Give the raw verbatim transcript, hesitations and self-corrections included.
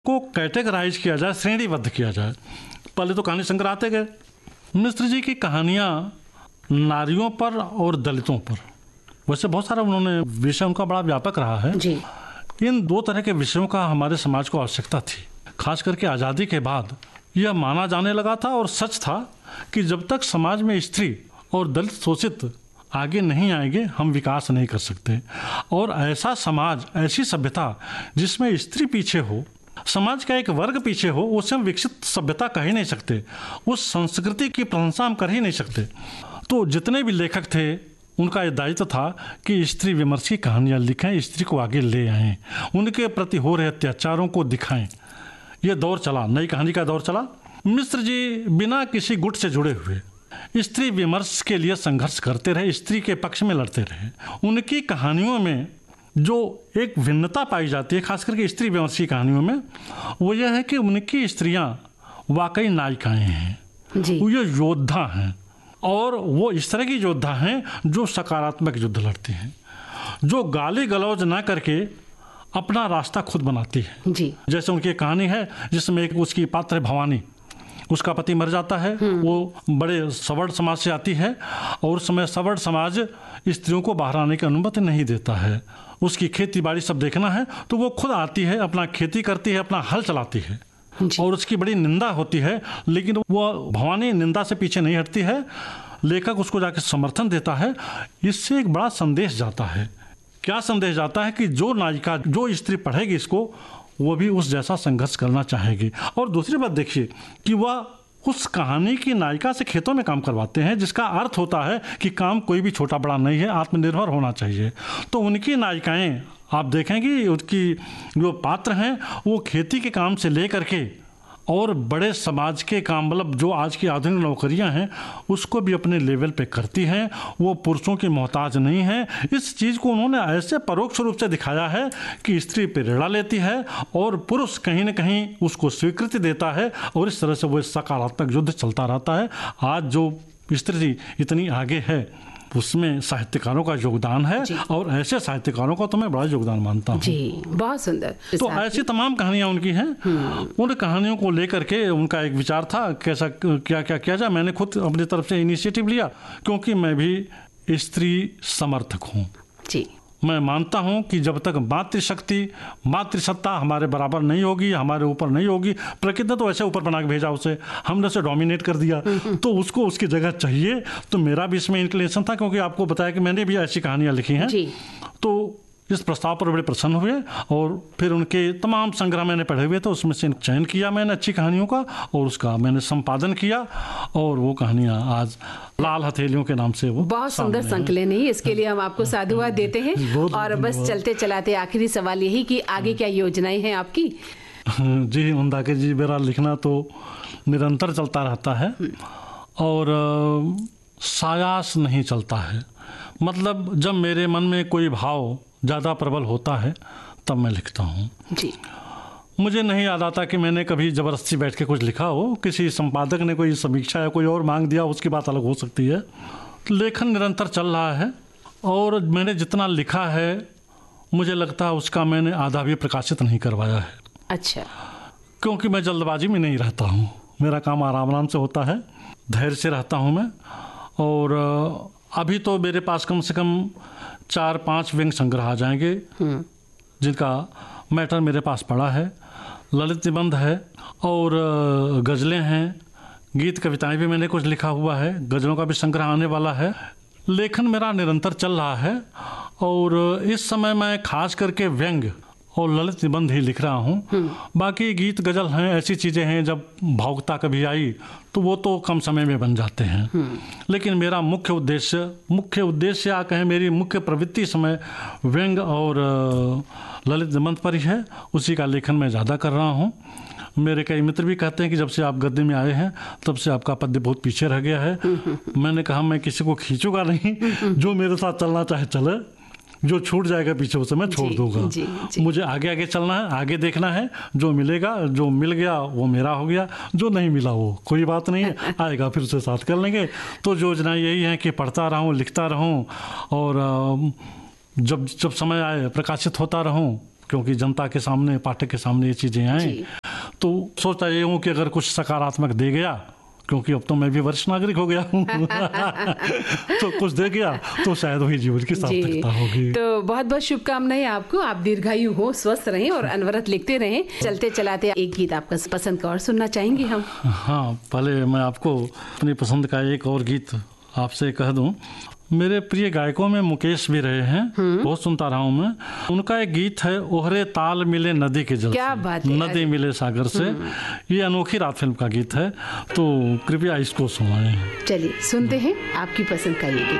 को कैटेगराइज किया जाए, श्रेणीबद्ध किया जाए। पहले तो कहानी संग्रह आते गए। मिश्र जी की कहानियाँ नारियों पर और दलितों पर, वैसे बहुत सारा उन्होंने विषय उनका बड़ा व्यापक रहा है जी। इन दो तरह के विषयों का हमारे समाज को आवश्यकता थी। खास करके आज़ादी के बाद यह माना जाने लगा था और सच था कि जब तक समाज में स्त्री और दलित शोषित आगे नहीं आएंगे हम विकास नहीं कर सकते। और ऐसा समाज, ऐसी सभ्यता जिसमें स्त्री पीछे हो, समाज का एक वर्ग पीछे हो, उसे हम विकसित सभ्यता कह ही नहीं सकते, उस संस्कृति की प्रशंसा हम कर ही नहीं सकते। तो जितने भी लेखक थे उनका ये दायित्व था कि स्त्री विमर्श की कहानियाँ लिखें, स्त्री को आगे ले आएं, उनके प्रति हो रहे अत्याचारों को दिखाएं। ये दौर चला, नई कहानी का दौर चला। मिश्र जी बिना किसी गुट से जुड़े हुए स्त्री विमर्श के लिए संघर्ष करते रहे, स्त्री के पक्ष में लड़ते रहे। उनकी कहानियों में जो एक भिन्नता पाई जाती है, खास करके स्त्री विमर्श की कहानियों में, वो यह है कि उनकी स्त्रियां वाकई नायिकाएं हैं, वो ये योद्धा हैं, और वो इस तरह की योद्धा हैं जो सकारात्मक युद्ध लड़ती हैं, जो गाली गलौज ना करके अपना रास्ता खुद बनाती है जी। जैसे उनकी कहानी है जिसमें एक उसकी पात्र है भवानी, उसका पति मर जाता है, वो बड़े सवर्ण समाज से आती है और उस समय सवर्ण समाज स्त्रियों को बाहर आने की अनुमति नहीं देता है। उसकी खेती बाड़ी सब देखना है तो वो खुद आती है, अपना खेती करती है, अपना हल चलाती है और उसकी बड़ी निंदा होती है, लेकिन वो भवानी निंदा से पीछे नहीं हटती है। लेखक उसको जाके समर्थन देता है। इससे एक बड़ा संदेश जाता है। क्या संदेश जाता है कि जो नायिका, जो स्त्री पढ़ेगी इसको, वो भी उस जैसा संघर्ष करना चाहेगी। और दूसरी बात देखिए कि वह उस कहानी की नायिका से खेतों में काम करवाते हैं, जिसका अर्थ होता है कि काम कोई भी छोटा बड़ा नहीं है, आत्मनिर्भर होना चाहिए। तो उनकी नायिकाएं आप देखेंगे, उनकी जो पात्र हैं वो खेती के काम से लेकर के और बड़े समाज के काम, मतलब जो आज की आधुनिक नौकरियां हैं उसको भी अपने लेवल पे करती हैं। वो पुरुषों की मोहताज नहीं है। इस चीज़ को उन्होंने ऐसे परोक्ष रूप से दिखाया है कि स्त्री प्रेरणा लेती है और पुरुष कहीं न कहीं उसको स्वीकृति देता है और इस तरह से वो सकारात्मक युद्ध चलता रहता है। आज जो स्त्री इतनी आगे है उसमें साहित्यकारों का योगदान है और ऐसे साहित्यकारों का तो मैं बड़ा योगदान मानता हूँ जी। बहुत सुंदर। तो ऐसी तमाम कहानियां उनकी हैं। उन कहानियों को लेकर के उनका एक विचार था कैसा क्या क्या किया जाए। मैंने खुद अपनी तरफ से इनिशिएटिव लिया क्योंकि मैं भी स्त्री समर्थक हूँ जी। मैं मानता हूं कि जब तक मातृशक्ति, मातृसत्ता हमारे बराबर नहीं होगी, हमारे ऊपर नहीं होगी, प्रकृति ने तो ऐसे ऊपर बना के भेजा उसे, हमने उसे डोमिनेट कर दिया, तो उसको उसकी जगह चाहिए। तो मेरा भी इसमें इंक्लिनेशन था क्योंकि आपको बताया कि मैंने भी ऐसी कहानियां लिखी हैं। तो इस प्रस्ताव पर बड़े प्रसन्न हुए और फिर उनके तमाम संग्रह मैंने पढ़े हुए थे, उसमें से चयन किया मैंने अच्छी कहानियों का और उसका मैंने संपादन किया और वो कहानियां आज लाल हथेलियों के नाम से वो बहुत सुंदर संकलन है। इसके लिए हम आपको साधुवाद देते हैं। और बस चलते चलाते आखिरी सवाल यही कि आगे क्या योजनाएं हैं आपकी? जी मंदाकिनी जी, मेरा लिखना तो निरंतर चलता रहता है और सायास नहीं चलता है। मतलब जब मेरे मन में कोई भाव ज़्यादा प्रबल होता है तब मैं लिखता हूँ जी। मुझे नहीं याद आता कि मैंने कभी ज़बरदस्ती बैठ के कुछ लिखा हो। किसी संपादक ने कोई समीक्षा या कोई और मांग दिया, उसकी बात अलग हो सकती है। लेखन निरंतर चल रहा है और मैंने जितना लिखा है मुझे लगता है उसका मैंने आधा भी प्रकाशित नहीं करवाया है। अच्छा। क्योंकि मैं जल्दबाजी में नहीं रहता हूँ, मेरा काम आराम आराम से होता है, धैर्य से रहता हूँ मैं। और अभी तो मेरे पास कम से कम चार पांच व्यंग संग्रह आ जाएंगे जिनका मैटर मेरे पास पड़ा है। ललित निबंध है और गज़लें हैं, गीत कविताएं भी मैंने कुछ लिखा हुआ है, गज़लों का भी संग्रह आने वाला है। लेखन मेरा निरंतर चल रहा है और इस समय मैं खास करके व्यंग और ललित निबंध ही लिख रहा हूँ। बाकी गीत गज़ल हैं, ऐसी चीज़ें हैं जब भावुकता कभी आई तो वो तो कम समय में बन जाते हैं। लेकिन मेरा मुख्य उद्देश्य मुख्य उद्देश्य या कहें मेरी मुख्य प्रवृत्ति समय व्यंग और ललित निबंध पर ही है। उसी का लेखन मैं ज़्यादा कर रहा हूँ। मेरे कई मित्र भी कहते हैं कि जब से आप गद्य में आए हैं तब से आपका पद्य बहुत पीछे रह गया है। मैंने कहा मैं किसी को खींचूंगा नहीं, जो मेरे साथ चलना चाहे चले, जो छूट जाएगा पीछे उसे मैं छोड़ दूंगा। मुझे आगे आगे चलना है, आगे देखना है। जो मिलेगा, जो मिल गया वो मेरा हो गया, जो नहीं मिला वो कोई बात नहीं है, आएगा फिर उसे साथ कर लेंगे। तो योजना यही है कि पढ़ता रहूं, लिखता रहूं और जब जब समय आए प्रकाशित होता रहूं, क्योंकि जनता के सामने, पाठक के सामने ये चीज़ें आएँ, तो सोचता ये हूँ कि अगर कुछ सकारात्मक दे गया, क्योंकि अब तो मैं भी वरिष्ठ नागरिक हो गया हूँ तो कुछ दे गया तो शायद वही जीवन की सार्थकता होगी। तो बहुत बहुत शुभकामनाएं आपको, आप दीर्घायु हो, स्वस्थ रहें और अनवरत लिखते रहें। चलते चलाते एक गीत आपका पसंद का और सुनना चाहेंगे हम? हाँ, पहले मैं आपको अपनी पसंद का एक और गीत आपसे कह दूं। मेरे प्रिय गायकों में मुकेश भी रहे हैं, बहुत सुनता रहा हूँ मैं। उनका एक गीत है, ओहरे ताल मिले नदी के जल क्या से, बात है, नदी मिले सागर से। ये अनोखी रात फिल्म का गीत है, तो कृपया इसको सुनाएं। चलिए सुनते हैं आपकी पसंद का ये गीत।